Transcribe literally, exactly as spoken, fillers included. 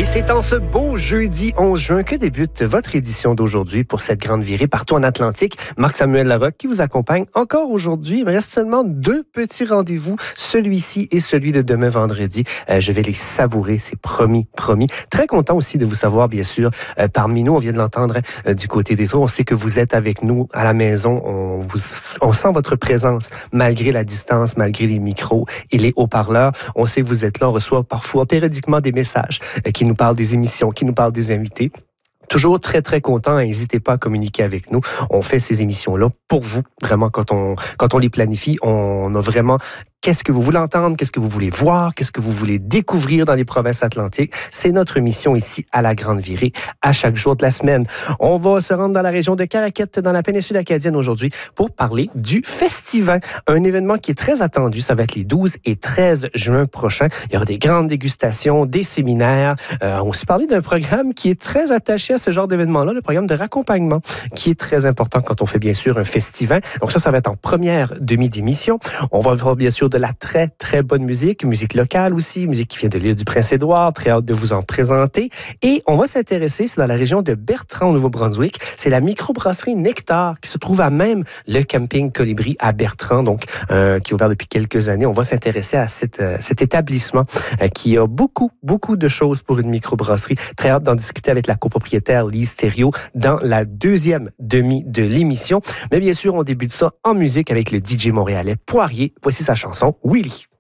Et c'est en ce beau jeudi onze juin que débute votre édition d'aujourd'hui pour cette grande virée partout en Atlantique. Marc-Samuel Larocque qui vous accompagne encore aujourd'hui. Il me reste seulement deux petits rendez-vous, celui-ci et celui de demain vendredi. Euh, je vais les savourer, c'est promis, promis. Très content aussi de vous savoir, bien sûr, euh, parmi nous. On vient de l'entendre euh, du côté des tours. On sait que vous êtes avec nous à la maison. On, vous, on sent votre présence malgré la distance, malgré les micros et les haut-parleurs. On sait que vous êtes là. On reçoit parfois périodiquement des messages euh, qui nous parlent des émissions, qui nous parlent des invités. Toujours très, très content. N'hésitez pas à communiquer avec nous. On fait ces émissions-là pour vous. Vraiment, quand on, quand on les planifie, on a vraiment... Qu'est-ce que vous voulez entendre? Qu'est-ce que vous voulez voir? Qu'est-ce que vous voulez découvrir dans les provinces atlantiques? C'est notre mission ici à la Grande Virée, à chaque jour de la semaine. On va se rendre dans la région de Caraquette, dans la péninsule acadienne aujourd'hui, pour parler du Festivin, un événement qui est très attendu. Ça va être les douze et treize juin prochains. Il y aura des grandes dégustations, des séminaires. Euh, on s'est parlé d'un programme qui est très attaché à ce genre d'événement-là, le programme de raccompagnement, qui est très important quand on fait bien sûr un Festivin. Donc ça, ça va être en première demi d'émission. On va voir bien sûr de la très, très bonne musique, musique locale aussi, musique qui vient de l'île du Prince-Édouard, très hâte de vous en présenter. Et on va s'intéresser, c'est dans la région de Bertrand, au Nouveau-Brunswick, c'est la microbrasserie Nectar qui se trouve à même le camping Colibri à Bertrand, donc euh, qui est ouvert depuis quelques années. On va s'intéresser à cette, euh, cet établissement euh, qui a beaucoup, beaucoup de choses pour une microbrasserie. Très hâte d'en discuter avec la copropriétaire Lise Thériault dans la deuxième demi de l'émission. Mais bien sûr, on débute ça en musique avec le D J montréalais Poirier. Voici sa chanson Willy.